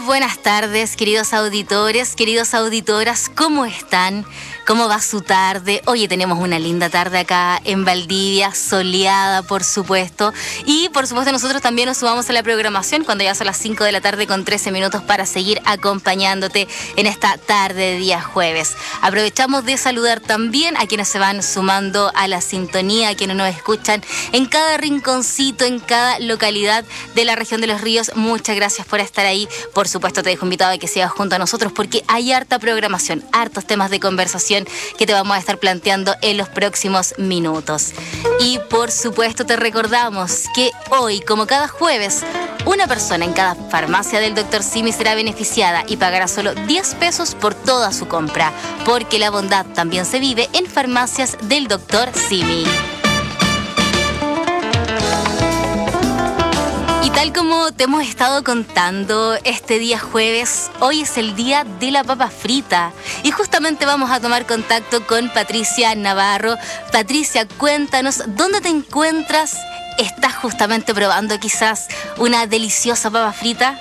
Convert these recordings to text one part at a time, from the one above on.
buenas tardes, queridos auditores, queridas auditoras, ¿cómo están? ¿Cómo va su tarde? Oye, tenemos una linda tarde acá en Valdivia, soleada, por supuesto. Y, por supuesto, nosotros también nos sumamos a la programación cuando ya son las 5 de la tarde con 13 minutos para seguir acompañándote en esta tarde de día jueves. Aprovechamos de saludar también a quienes se van sumando a la sintonía, a quienes nos escuchan en cada rinconcito, en cada localidad de la región de Los Ríos. Muchas gracias por estar ahí. Por supuesto, te dejo invitado a que sigas junto a nosotros porque hay harta programación, hartos temas de conversación que te vamos a estar planteando en los próximos minutos. Y por supuesto te recordamos que hoy, como cada jueves, una persona en cada farmacia del Dr. Simi será beneficiada y pagará solo 10 pesos por toda su compra, porque la bondad también se vive en farmacias del Dr. Simi. Tal como te hemos estado contando este día jueves, hoy es el día de la papa frita y justamente vamos a tomar contacto con Patricia Navarro. Patricia, cuéntanos, ¿dónde te encuentras? ¿Estás justamente probando quizás una deliciosa papa frita?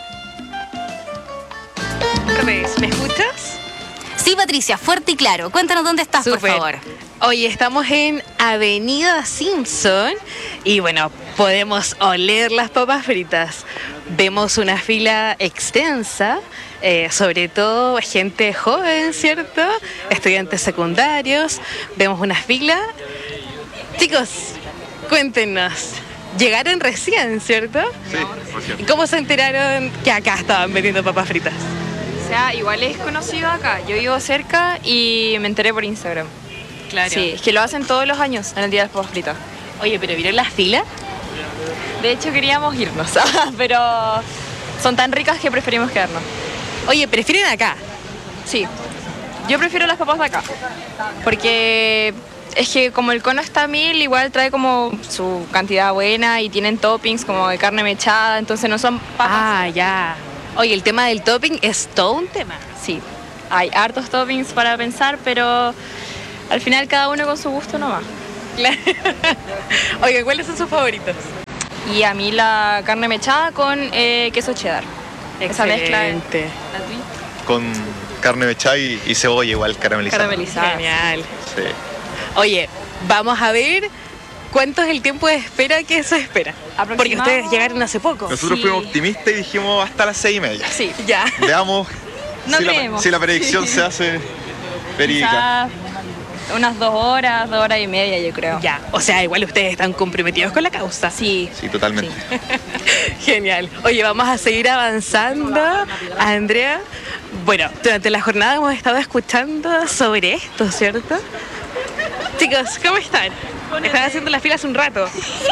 ¿Me escuchas? Sí, Patricia, fuerte y claro. Cuéntanos dónde estás, Súper. por favor. Hoy estamos en Avenida Simpson y bueno, podemos oler las papas fritas. Vemos una fila extensa, sobre todo gente joven, ¿cierto? Estudiantes secundarios. Vemos una fila. Chicos, cuéntenos. Llegaron recién, ¿cierto? Sí, recién. ¿Y cómo se enteraron que acá estaban vendiendo papas fritas? O sea, igual es conocido acá. Yo vivo cerca y me enteré por Instagram. Claro. Sí, es que lo hacen todos los años en el Día de las Papas Fritas. Oye, ¿pero vieron la fila? De hecho, queríamos irnos, pero son tan ricas que preferimos quedarnos. Oye, ¿prefieren acá? Sí, yo prefiero las papas de acá, porque es que como el cono está a 1000, igual trae como su cantidad buena y tienen toppings como de carne mechada, entonces no son papas. Ah, ya. Oye, el tema del topping es todo un tema. Sí, hay hartos toppings para pensar, pero al final cada uno con su gusto nomás. Claro. Oye, ¿cuáles son sus favoritos? Y a mí la carne mechada con queso cheddar. Esa mezcla. Excelente. ¿La tuya? Con carne mechada y cebolla igual caramelizada. Caramelizada. Genial. Sí. Oye, vamos a ver cuánto es el tiempo de espera que se espera. Porque Aproximado. ustedes llegaron hace poco. Nosotros Sí. fuimos optimistas y dijimos hasta las 6:30. Sí, Ya. Veamos No si, creemos. si la predicción se hace verídica. quizás unas 2 horas, 2 horas y media, yo creo. Ya. O sea, igual ustedes están comprometidos con la causa. Sí. Sí, totalmente. Genial. Oye, vamos a seguir avanzando. Andrea, bueno, durante la jornada hemos estado escuchando sobre esto, ¿cierto? Chicos, ¿cómo están? Están haciendo las filas un rato.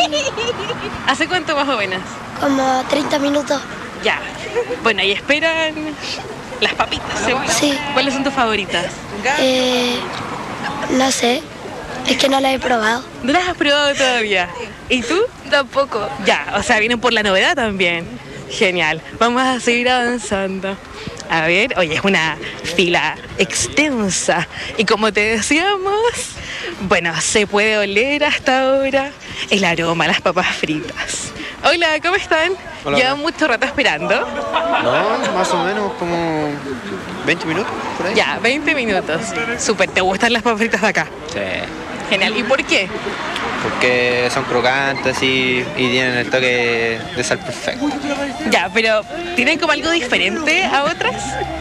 ¿Hace cuánto más o menos? Como 30 minutos. Ya. Bueno, y esperan las papitas, ¿cierto? Sí. ¿Cuáles son tus favoritas? No sé, es que no la he probado. ¿No las has probado todavía? ¿Y tú? Tampoco. Ya, o sea, vienen por la novedad también. Genial. Vamos a seguir avanzando. A ver, oye, es una fila extensa. Y como te decíamos, bueno, se puede oler hasta ahora el aroma a las papas fritas. Hola, ¿cómo están? Hola. Llevan mucho rato esperando. No, más o menos como 20 minutos por ahí. Ya, 20 minutos. Súper, ¿te gustan las papas fritas de acá? Sí, Genial. ¿Y por qué? porque son crocantes y tienen el toque de sal perfecto. Ya, pero ¿tienen como algo diferente a otras?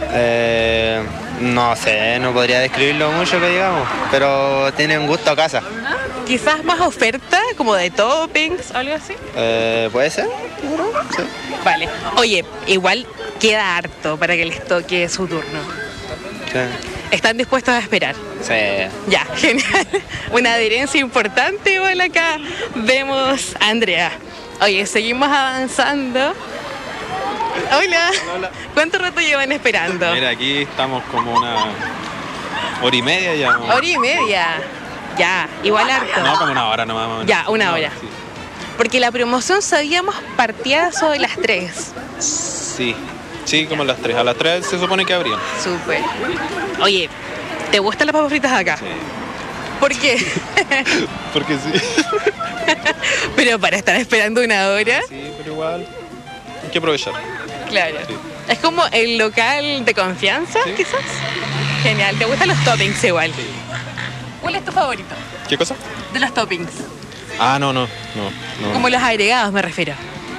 No sé, no podría describirlo mucho que digamos, pero tienen gusto a casa. Quizás más oferta, como de toppings o algo así. ¿Puede ser? Sí. Vale. Oye, igual queda harto para que les toque su turno. Sí. ¿Están dispuestos a esperar? Sí. Ya, genial. Una adherencia importante igual acá. Vemos a Andrea. Oye, seguimos avanzando. Hola. Hola. ¿Cuánto rato llevan esperando? Mira, aquí estamos como una hora y media ya. ¿No? Hora y media. Ya, igual harto. No, como una hora nomás. más o menos. Ya, una hora. Sí. Porque la promoción sabíamos partía sobre las 3. Sí. Sí, como a las 3. A las 3 se supone que abrían. Súper. Oye, ¿te gustan las papas fritas de acá? Sí. ¿Por qué? Porque sí. Pero para estar esperando una hora. Sí, pero igual hay que aprovechar. Claro. Sí. Es como el local de confianza, quizás. Genial, ¿te gustan los toppings igual? ¿Cuál es tu favorito ¿Qué cosa? de los toppings? Ah, no. Como los agregados me refiero.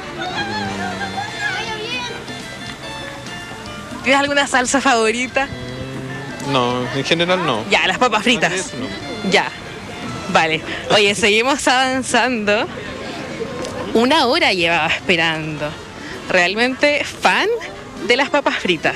¿Tienes alguna salsa favorita? No, en general no. Ya, las papas fritas. No. Ya, vale. Oye, seguimos avanzando. 1 hora llevaba esperando. Realmente fan de las papas fritas.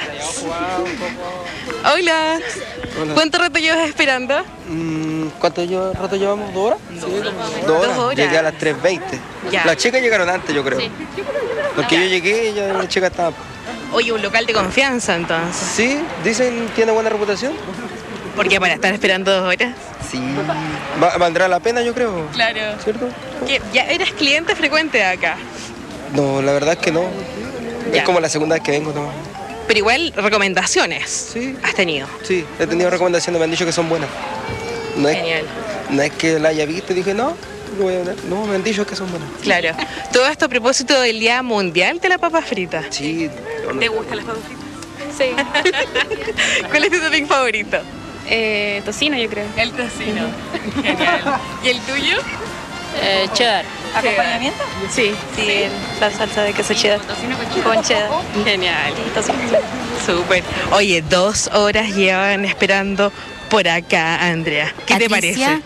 Hola. ¿Cuánto rato llevas esperando? ¿Cuánto rato llevamos? ¿2 horas? Sí, 2 horas. horas. Llegué a las 3:20. Ya. Las chicas llegaron antes, yo creo. Porque yo llegué y ya la chica estaba... Oye, un local de confianza entonces. Sí, dicen tiene buena reputación. Porque para estar esperando 2 horas. Sí. Valdrá la pena, yo creo. Claro. ¿Cierto? ¿Ya eres cliente frecuente de acá? No, la verdad es que no. Ya. Es como la segunda vez que vengo, ¿no? Pero igual, recomendaciones. Sí. ¿Has tenido? Sí, he tenido recomendaciones, me han dicho que son buenas. Genial. No es que la haya visto y dije, no voy a ver. No, me han dicho que son buenas. Claro. Todo esto a propósito del Día Mundial de la Papa Frita. Sí. ¿Te gustan las papas fritas? Sí. ¿Cuál es tu topping favorito? Tocino, yo creo. El tocino. Genial. ¿Y el tuyo? Cheddar. ¿Acompañamiento? Sí, la salsa de queso cheddar. Con cheddar. Genial. Súper. Oye, 2 horas llevan esperando por acá, Andrea. ¿Qué te Patricia, parece?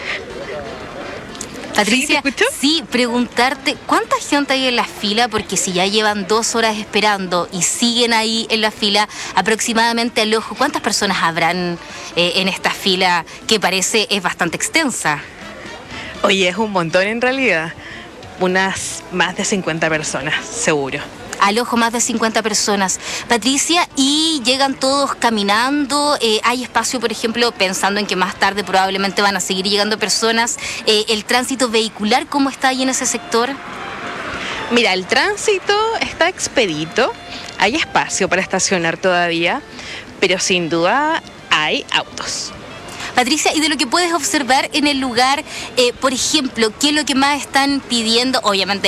Patricia, ¿Sí, te escucho? sí, preguntarte, ¿cuánta gente hay en la fila? Porque si ya llevan 2 horas esperando y siguen ahí en la fila, aproximadamente al ojo, ¿cuántas personas habrán en esta fila que parece es bastante extensa? Oye, es un montón en realidad. Unas más de 50 personas, seguro. Al ojo más de 50 personas. Patricia, y llegan todos caminando, hay espacio, por ejemplo, pensando en que más tarde probablemente van a seguir llegando personas, el tránsito vehicular, ¿cómo está ahí en ese sector? Mira, el tránsito está expedito, hay espacio para estacionar todavía, pero sin duda hay autos. Patricia, y de lo que puedes observar en el lugar, por ejemplo, ¿qué es lo que más están pidiendo? Obviamente